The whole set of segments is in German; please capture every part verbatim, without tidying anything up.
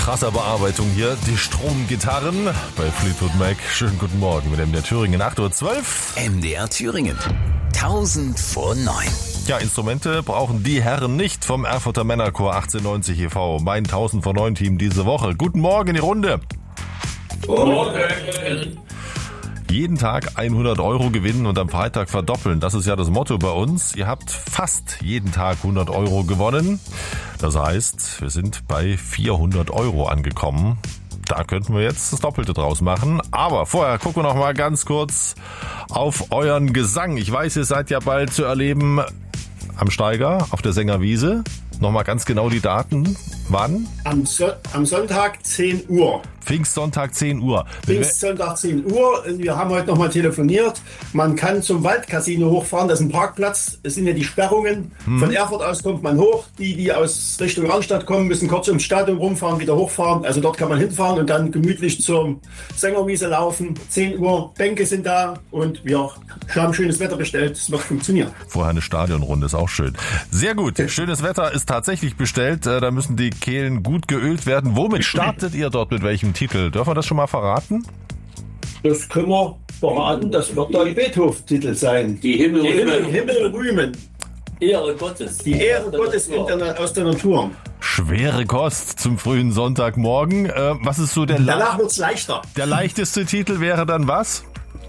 krasser Bearbeitung hier. Die Stromgitarren bei Fleetwood Mac. Schönen guten Morgen mit M D R Thüringen, acht Uhr zwölf. M D R Thüringen, tausend vor neun. Ja, Instrumente brauchen die Herren nicht vom Erfurter Männerchor achtzehnhundertneunzig e V. Mein tausend vor neun Team diese Woche. Guten Morgen in die Runde. Guten Morgen. Jeden Tag hundert Euro gewinnen und am Freitag verdoppeln. Das ist ja das Motto bei uns. Ihr habt fast jeden Tag hundert Euro gewonnen. Das heißt, wir sind bei vierhundert Euro angekommen. Da könnten wir jetzt das Doppelte draus machen. Aber vorher gucken wir noch mal ganz kurz auf euren Gesang. Ich weiß, ihr seid ja bald zu erleben am Steiger auf der Sängerwiese. Nochmal ganz genau die Daten. Wann? Am, so- am Sonntag zehn Uhr. Pfingstsonntag zehn Uhr. Pfingstsonntag zehn Uhr. Wir haben heute nochmal telefoniert. Man kann zum Waldcasino hochfahren. Das ist ein Parkplatz. Es sind ja die Sperrungen. Hm. Von Erfurt aus kommt man hoch. Die, die aus Richtung Randstadt kommen, müssen kurz ums Stadion rumfahren, wieder hochfahren. Also dort kann man hinfahren und dann gemütlich zur Sängerwiese laufen. zehn Uhr, Bänke sind da und wir haben schönes Wetter bestellt. Es wird funktionieren. Vorher eine Stadionrunde ist auch schön. Sehr gut. Schönes Wetter ist tatsächlich bestellt. Da müssen die Kehlen gut geölt werden. Womit startet ihr dort? Mit welchem Titel? Dürfen wir das schon mal verraten? Das können wir verraten. Das wird der Beethoven-Titel sein. Die Himmel, Die Himmel, Himmel, Himmel rühmen. Ehre Gottes. Die Ehre Gottes in der, aus der Natur. Schwere Kost zum frühen Sonntagmorgen. Äh, was ist so der, Danach wird's leichter. der leichteste Titel wäre dann was?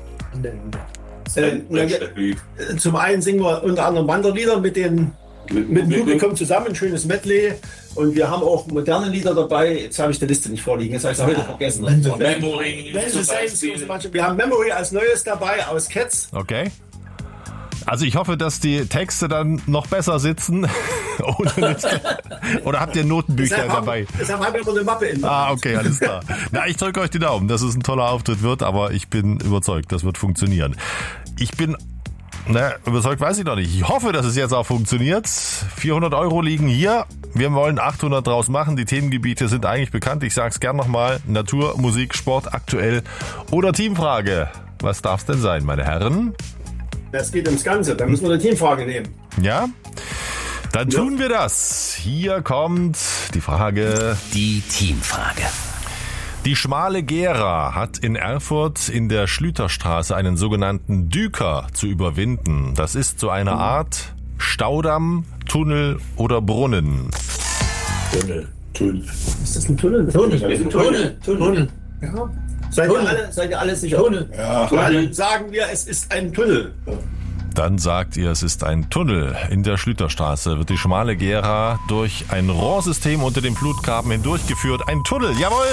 Äh, zum einen singen wir unter anderem Wanderlieder mit den mit dem Publikum zusammen, ein schönes Medley. Und wir haben auch moderne Lieder dabei. Jetzt habe ich die Liste nicht vorliegen, jetzt habe ich es heute vergessen. Memory. Wir haben Memory als Neues dabei aus Cats. Okay. Also ich hoffe, dass die Texte dann noch besser sitzen. Oder, nicht. Oder habt ihr Notenbücher Deshalb haben, dabei? deshalb haben wir immer eine Mappe in der Ah, Hand. okay, alles klar. Na, ich drücke euch die Daumen, dass es ein toller Auftritt wird, aber ich bin überzeugt, das wird funktionieren. Ich bin, na, überzeugt weiß ich noch nicht. Ich hoffe, dass es jetzt auch funktioniert. vierhundert Euro liegen hier. Wir wollen achthundert draus machen. Die Themengebiete sind eigentlich bekannt. Ich sag's gern nochmal. Natur, Musik, Sport, aktuell oder Teamfrage. Was darf's denn sein, meine Herren? Das geht ums Ganze. Da müssen wir eine Teamfrage nehmen. Ja? Dann Ja. tun wir das. Hier kommt die Frage. Die Teamfrage. Die schmale Gera hat in Erfurt in der Schlüterstraße einen sogenannten Düker zu überwinden. Das ist so eine Art Staudamm, Tunnel oder Brunnen. Tunnel. Tunnel. Ist das ein Tunnel? Tunnel. Tunnel. Tunnel. Tunnel. Ja. Seid ihr alle, seid ihr alle sicher? Tunnel. Ja. Dann sagen wir, es ist ein Tunnel. Dann sagt ihr, es ist ein Tunnel. In der Schlüterstraße wird die schmale Gera durch ein Rohrsystem unter dem Flutgraben hindurchgeführt. Ein Tunnel, jawohl!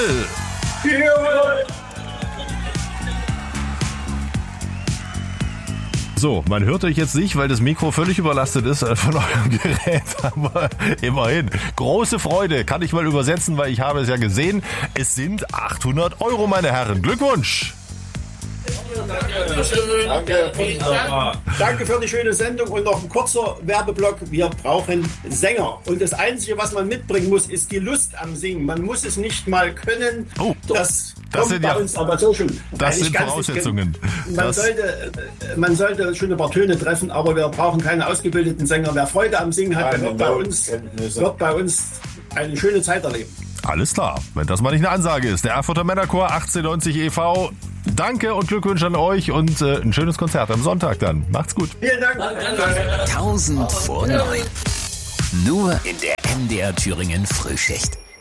So, man hört euch jetzt nicht, weil das Mikro völlig überlastet ist von eurem Gerät, aber immerhin. Große Freude, kann ich mal übersetzen, weil ich habe es ja gesehen. Es sind achthundert Euro, meine Herren. Glückwunsch! Danke. Danke für die schöne Sendung und noch ein kurzer Werbeblock. Wir brauchen Sänger. Und das Einzige, was man mitbringen muss, ist die Lust am Singen. Man muss es nicht mal können. Oh, das das kommt sind bei ja- uns aber so schon. das Eigentlich sind ganz Voraussetzungen. nicht- Man Das- sollte, man sollte schon ein paar Töne treffen, aber wir brauchen keine ausgebildeten Sänger. Wer Freude am Singen hat, der wird bei uns, wird bei uns eine schöne Zeit erleben. Alles klar, wenn das mal nicht eine Ansage ist. Der Erfurter Männerchor achtzehnhundertneunzig e V. Danke und Glückwünsche an euch und äh, ein schönes Konzert am Sonntag dann. Macht's gut. Vielen Dank. tausend vor neun. Nur in der M D R Thüringen Frühschicht.